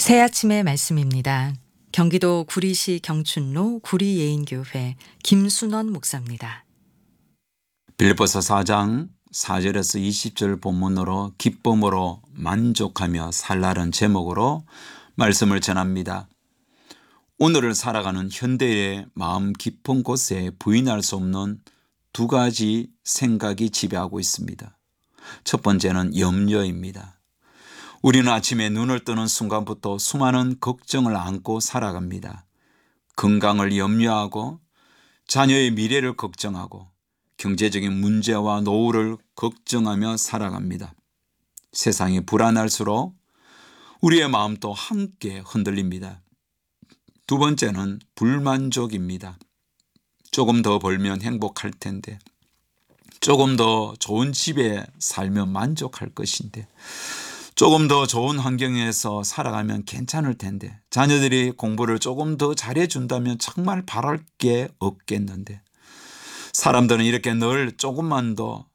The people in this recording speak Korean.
새 아침의 말씀입니다. 경기도 구리시 경춘로 구리예인교회 김순원 목사입니다. 빌립보서 4장 4절에서 20절 본문으로 기쁨으로 만족하며 살라는 제목으로 말씀을 전합니다. 오늘을 살아가는 현대의 마음 깊은 곳에 부인할 수 없는 두 가지 생각이 지배하고 있습니다. 첫 번째는 염려입니다. 우리는 아침에 눈을 뜨는 순간부터 수많은 걱정을 안고 살아갑니다. 건강을 염려하고 자녀의 미래를 걱정하고 경제적인 문제와 노후를 걱정하며 살아갑니다. 세상이 불안할수록 우리의 마음도 함께 흔들립니다. 두 번째는 불만족입니다. 조금 더 벌면 행복할 텐데, 조금 더 좋은 집에 살면 만족할 것인데, 조금 더 좋은 환경에서 살아가면 괜찮을 텐데, 자녀들이 공부를 조금 더 잘해준다면 정말 바랄 게 없겠는데, 사람들은 이렇게 늘 조금만 더